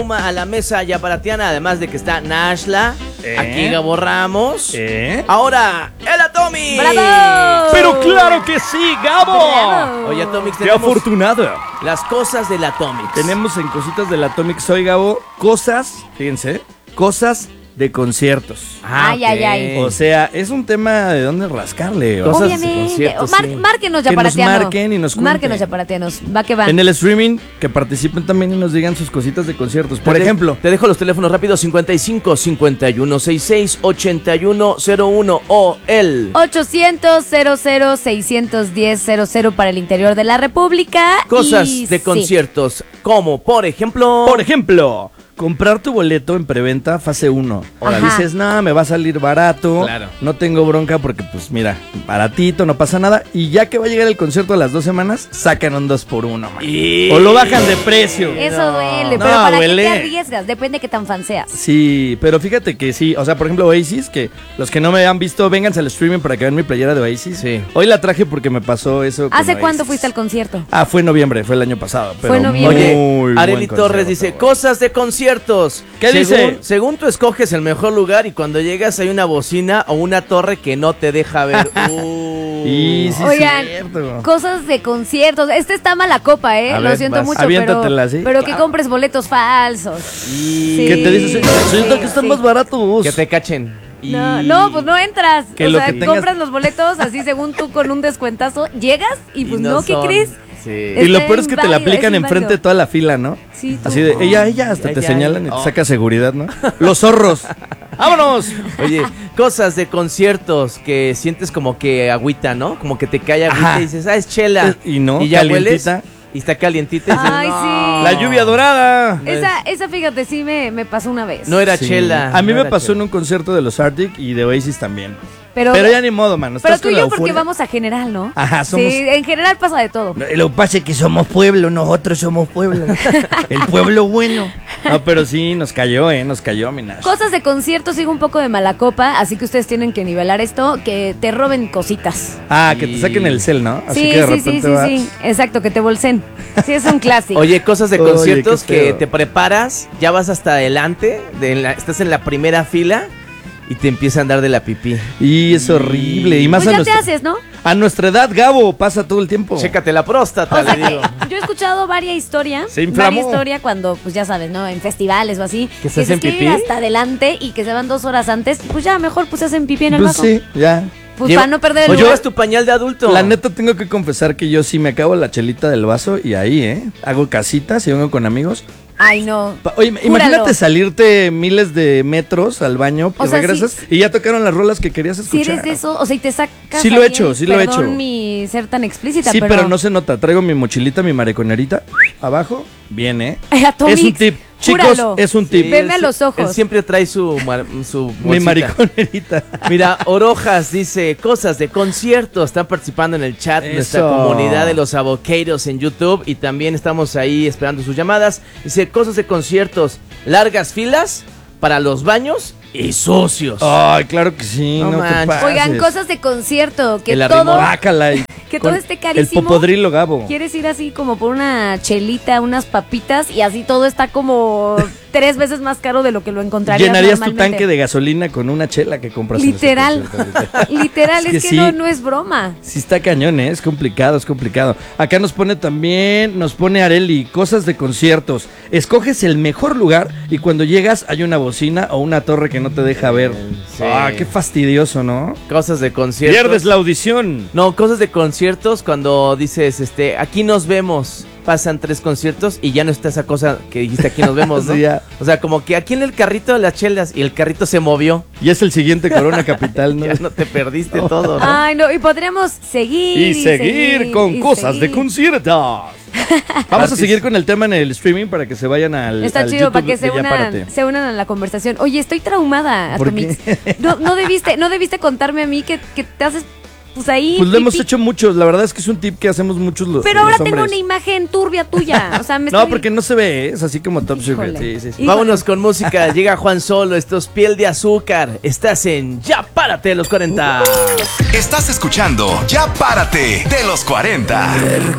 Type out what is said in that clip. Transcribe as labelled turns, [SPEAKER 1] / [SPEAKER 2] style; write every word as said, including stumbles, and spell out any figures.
[SPEAKER 1] A la mesa yaparatiana, además de que está Nashla, ¿Eh? aquí Gabo Ramos, ¿Eh? ahora el Atomic.
[SPEAKER 2] ¡Bravo!
[SPEAKER 3] Pero claro que sí, Gabo.
[SPEAKER 2] ¡Bravo!
[SPEAKER 1] Oye, Atomic,
[SPEAKER 3] ¡qué afortunado!
[SPEAKER 1] Las cosas del Atomic.
[SPEAKER 3] Tenemos en Cositas del Atomic hoy, Gabo, cosas, fíjense, cosas de conciertos.
[SPEAKER 2] Ah, ay, okay. ay, ay.
[SPEAKER 3] O sea, es un tema de dónde rascarle.
[SPEAKER 1] Cosas
[SPEAKER 2] Obviamente. O mar sí. Márquenos ya
[SPEAKER 3] que
[SPEAKER 2] para
[SPEAKER 3] nos marquen y nos cuenten.
[SPEAKER 2] Márquenos ya para tianos. Va que va.
[SPEAKER 3] En el streaming, que participen también y nos digan sus cositas de conciertos. Por
[SPEAKER 1] te
[SPEAKER 3] ejemplo.
[SPEAKER 1] Te dejo los teléfonos rápidos: cincuenta y cinco, cincuenta y uno, sesenta y seis, ochenta y uno cero uno o el
[SPEAKER 2] ochocientos, cero cero, seiscientos diez, cero cero para el interior de la República.
[SPEAKER 1] Cosas
[SPEAKER 2] y
[SPEAKER 1] de
[SPEAKER 2] sí.
[SPEAKER 1] conciertos, como por ejemplo...
[SPEAKER 3] Por ejemplo... comprar tu boleto en preventa fase uno. Ahora Ajá. dices, no, me va a salir barato.
[SPEAKER 1] Claro.
[SPEAKER 3] No tengo bronca porque, pues mira, baratito, no pasa nada. Y ya que va a llegar el concierto a las dos semanas, sacan un dos por uno, man. Y... o lo bajan de precio.
[SPEAKER 2] Eso no. duele,
[SPEAKER 3] no,
[SPEAKER 2] pero ¿para
[SPEAKER 3] duele.
[SPEAKER 2] qué te arriesgas? Depende de qué tan fan seas.
[SPEAKER 3] Sí, pero fíjate que sí. O sea, por ejemplo, Oasis, que los que no me han visto, vénganse al streaming para que vean mi playera de Oasis.
[SPEAKER 1] Sí.
[SPEAKER 3] Hoy la traje porque me pasó eso.
[SPEAKER 2] ¿Hace
[SPEAKER 3] con
[SPEAKER 2] cuándo
[SPEAKER 3] Oasis.
[SPEAKER 2] fuiste al concierto?
[SPEAKER 3] Ah, fue en noviembre, fue el año pasado. Pero
[SPEAKER 2] fue en noviembre.
[SPEAKER 1] Oye, Arely Torres dice, cosas de conciertos.
[SPEAKER 3] ¿Qué
[SPEAKER 1] según,
[SPEAKER 3] dice?
[SPEAKER 1] Según tú escoges el mejor lugar y cuando llegas hay una bocina o una torre que no te deja ver. Uh.
[SPEAKER 3] Y sí,
[SPEAKER 2] Oigan,
[SPEAKER 3] cierto.
[SPEAKER 2] Cosas de conciertos. Este está mala copa, ¿eh?
[SPEAKER 3] A
[SPEAKER 2] Lo
[SPEAKER 3] ver,
[SPEAKER 2] siento
[SPEAKER 3] vas,
[SPEAKER 2] mucho, pero,
[SPEAKER 3] ¿sí?
[SPEAKER 2] pero que
[SPEAKER 1] Claro.
[SPEAKER 2] compres boletos falsos.
[SPEAKER 1] Y...
[SPEAKER 2] Sí.
[SPEAKER 3] ¿Qué te dices? Siento
[SPEAKER 2] sí,
[SPEAKER 3] que están
[SPEAKER 2] sí.
[SPEAKER 3] más baratos.
[SPEAKER 1] Que te cachen. Y...
[SPEAKER 2] No, no, pues no entras.
[SPEAKER 3] Que
[SPEAKER 2] o
[SPEAKER 3] lo
[SPEAKER 2] sea,
[SPEAKER 3] que tengas...
[SPEAKER 2] compras los boletos así según tú con un descuentazo, llegas y pues
[SPEAKER 1] y
[SPEAKER 2] no,
[SPEAKER 1] no
[SPEAKER 2] ¿qué
[SPEAKER 1] son.
[SPEAKER 2] crees?
[SPEAKER 1] Sí.
[SPEAKER 3] Y lo peor es que te la aplican enfrente de toda la fila, ¿no?
[SPEAKER 2] Sí, tú.
[SPEAKER 3] Así de, ella, ella, hasta
[SPEAKER 1] Ya,
[SPEAKER 3] te
[SPEAKER 1] ya,
[SPEAKER 3] señalan y
[SPEAKER 1] oh.
[SPEAKER 3] te saca seguridad, ¿no? Los zorros. ¡Vámonos!
[SPEAKER 1] Oye, cosas de conciertos que sientes como que agüita, ¿no? Como que te cae agüita
[SPEAKER 3] Ajá.
[SPEAKER 1] y dices, ah, es chela.
[SPEAKER 3] Y no,
[SPEAKER 1] y ya hueles
[SPEAKER 3] calientita.
[SPEAKER 1] y está calientita. Y dices,
[SPEAKER 2] Ay,
[SPEAKER 1] no.
[SPEAKER 2] sí.
[SPEAKER 3] La lluvia dorada.
[SPEAKER 2] Esa, esa fíjate, sí me, me pasó una vez.
[SPEAKER 1] No era
[SPEAKER 3] Sí.
[SPEAKER 1] chela.
[SPEAKER 3] A mí
[SPEAKER 1] no
[SPEAKER 3] me
[SPEAKER 1] era
[SPEAKER 3] pasó
[SPEAKER 1] chela.
[SPEAKER 3] en un concierto de los Arctic y de Oasis también.
[SPEAKER 2] Pero,
[SPEAKER 3] Pero ya ni modo, mano.
[SPEAKER 2] pero
[SPEAKER 3] Estás
[SPEAKER 2] tú y
[SPEAKER 3] con la
[SPEAKER 2] yo porque
[SPEAKER 3] euforia.
[SPEAKER 2] vamos a general, ¿no?
[SPEAKER 3] Ajá, somos...
[SPEAKER 2] Sí, en general pasa de todo.
[SPEAKER 3] Lo que pasa es que somos pueblo, nosotros somos pueblo. El pueblo bueno. No, pero sí, nos cayó, ¿eh? Nos cayó, mi Nash.
[SPEAKER 2] Cosas de conciertos, sigo un poco de mala copa, así que ustedes tienen que nivelar esto, que te roben cositas.
[SPEAKER 3] Ah, que te saquen el cel, ¿no? Así
[SPEAKER 2] sí,
[SPEAKER 3] que de
[SPEAKER 2] sí, sí,
[SPEAKER 3] repente
[SPEAKER 2] sí,
[SPEAKER 3] vas...
[SPEAKER 2] sí, exacto, que te bolsen. Sí, es un clásico.
[SPEAKER 1] Oye, cosas de
[SPEAKER 3] Oye,
[SPEAKER 1] conciertos
[SPEAKER 3] qué
[SPEAKER 1] que
[SPEAKER 3] feo.
[SPEAKER 1] te preparas, ya vas hasta adelante, de la- estás en la primera fila y te empieza a andar de la pipí.
[SPEAKER 3] Y es horrible. Y más
[SPEAKER 2] pues
[SPEAKER 3] a
[SPEAKER 2] ya
[SPEAKER 3] nuestra...
[SPEAKER 2] te haces, ¿no?
[SPEAKER 3] A nuestra edad, Gabo, pasa todo el tiempo.
[SPEAKER 1] Chécate la próstata,
[SPEAKER 2] O sea
[SPEAKER 1] le digo.
[SPEAKER 2] que yo he escuchado varias historias,
[SPEAKER 3] Se inflamó.
[SPEAKER 2] varias historias cuando, pues ya sabes, ¿no? En festivales o así,
[SPEAKER 1] ¿Que se
[SPEAKER 2] se
[SPEAKER 1] hacen
[SPEAKER 2] quieren
[SPEAKER 1] pipí?
[SPEAKER 2] ir hasta adelante y que se van dos horas antes, pues ya mejor pues se hacen pipí en el
[SPEAKER 3] Pues
[SPEAKER 2] vaso.
[SPEAKER 3] sí, ya.
[SPEAKER 2] Pues
[SPEAKER 1] Lleva-
[SPEAKER 2] para no perder el
[SPEAKER 1] O
[SPEAKER 2] lugar.
[SPEAKER 1] llevas tu pañal de adulto.
[SPEAKER 3] La neta tengo que confesar que yo sí me acabo la chelita del vaso y ahí, ¿eh? Hago casitas y vengo con amigos.
[SPEAKER 2] Ay, no.
[SPEAKER 3] Pa- Oye,
[SPEAKER 2] Júralo.
[SPEAKER 3] imagínate salirte miles de metros al baño y
[SPEAKER 2] O sea,
[SPEAKER 3] regresas
[SPEAKER 2] sí.
[SPEAKER 3] y ya tocaron las rolas que querías
[SPEAKER 2] Si
[SPEAKER 3] escuchar.
[SPEAKER 2] eres de eso, o sea, y te sacas.
[SPEAKER 3] Sí lo he
[SPEAKER 2] ahí,
[SPEAKER 3] hecho, sí lo he
[SPEAKER 2] perdón
[SPEAKER 3] hecho.
[SPEAKER 2] mi ser tan explícita,
[SPEAKER 3] Sí,
[SPEAKER 2] pero,
[SPEAKER 3] pero no se nota. Traigo mi mochilita, mi mariconerita abajo. Bien, ¿eh?
[SPEAKER 2] Atomic,
[SPEAKER 3] Es un tip. Chicos,
[SPEAKER 2] júralo.
[SPEAKER 3] es un tip.
[SPEAKER 1] Sí,
[SPEAKER 2] Veme a
[SPEAKER 1] él-
[SPEAKER 2] los ojos.
[SPEAKER 1] Él siempre trae su, mar- su
[SPEAKER 3] Mi
[SPEAKER 1] bolsita.
[SPEAKER 3] mariconerita.
[SPEAKER 1] Mira, Orojas dice, cosas de conciertos. Están participando en el chat de nuestra
[SPEAKER 3] Eso.
[SPEAKER 1] comunidad de los avocados en YouTube. Y también estamos ahí esperando sus llamadas. Dice, cosas de conciertos. Largas filas para los baños y sucios.
[SPEAKER 3] Ay, claro que sí,
[SPEAKER 1] No
[SPEAKER 3] no, te
[SPEAKER 1] manches.
[SPEAKER 3] pases.
[SPEAKER 2] Oigan, cosas de concierto, que
[SPEAKER 1] El
[SPEAKER 2] todo,
[SPEAKER 1] arrimón.
[SPEAKER 3] Bácala y
[SPEAKER 2] que
[SPEAKER 3] con
[SPEAKER 2] todo esté
[SPEAKER 3] el
[SPEAKER 2] carísimo.
[SPEAKER 3] popodrilo, Gabo.
[SPEAKER 2] Quieres ir así como por una chelita, unas papitas y así todo está como tres veces más caro de lo que lo encontrarías
[SPEAKER 3] Llenarías tu
[SPEAKER 2] normalmente.
[SPEAKER 3] tanque de gasolina con una chela que compras en ese
[SPEAKER 2] Literal,
[SPEAKER 3] concierto.
[SPEAKER 2] literal,
[SPEAKER 3] Es
[SPEAKER 2] es
[SPEAKER 3] que
[SPEAKER 2] que,
[SPEAKER 3] sí.
[SPEAKER 2] no, no es broma.
[SPEAKER 3] Sí está cañón, ¿eh? Es complicado, es complicado. Acá nos pone también, nos pone Arely, cosas de conciertos. Escoges el mejor lugar y cuando llegas hay una bocina o una torre que no te deja ver.
[SPEAKER 1] Sí.
[SPEAKER 3] Ah, qué fastidioso, ¿no?
[SPEAKER 1] Cosas de conciertos.
[SPEAKER 3] Pierdes la audición.
[SPEAKER 1] No, cosas de conciertos cuando dices, este, aquí nos vemos. Pasan tres conciertos y ya no está esa cosa que dijiste, aquí nos vemos, ¿no?
[SPEAKER 3] Sí, ya.
[SPEAKER 1] O sea, como que aquí en el carrito de las chelas y el carrito se movió.
[SPEAKER 3] Y es el siguiente Corona Capital, ¿no?
[SPEAKER 1] Ya no te perdiste todo, ¿no?
[SPEAKER 2] Ay, no, y podríamos seguir.
[SPEAKER 3] Y seguir con
[SPEAKER 2] y
[SPEAKER 3] cosas de
[SPEAKER 2] seguir.
[SPEAKER 3] conciertos. Vamos a seguir con el tema en el streaming para que se vayan al
[SPEAKER 2] Está
[SPEAKER 3] al
[SPEAKER 2] chido
[SPEAKER 3] YouTube
[SPEAKER 2] para que
[SPEAKER 3] de
[SPEAKER 2] se
[SPEAKER 3] Ya
[SPEAKER 2] unan,
[SPEAKER 3] Párate.
[SPEAKER 2] se unan a la conversación. Oye, estoy traumada,
[SPEAKER 3] ¿Por
[SPEAKER 2] Atomix.
[SPEAKER 3] qué?
[SPEAKER 2] No, no debiste, no debiste contarme a mí que, que te haces pues ahí.
[SPEAKER 3] Pues lo hemos
[SPEAKER 2] pipí.
[SPEAKER 3] hecho muchos, la verdad es que es un tip que hacemos muchos los
[SPEAKER 2] Pero ahora
[SPEAKER 3] los
[SPEAKER 2] tengo
[SPEAKER 3] hombres.
[SPEAKER 2] una imagen turbia tuya. O sea, me
[SPEAKER 3] No,
[SPEAKER 2] estoy-
[SPEAKER 3] porque no se ve, ¿eh? Es así como Top
[SPEAKER 2] Híjole.
[SPEAKER 3] Secret. Sí, sí, sí.
[SPEAKER 2] Híjole.
[SPEAKER 1] Vámonos con música. Llega Juan Solo. Esto es Piel de Azúcar. Estás en Ya Párate de los cuarenta.
[SPEAKER 4] Estás escuchando Ya Párate de los cuarenta.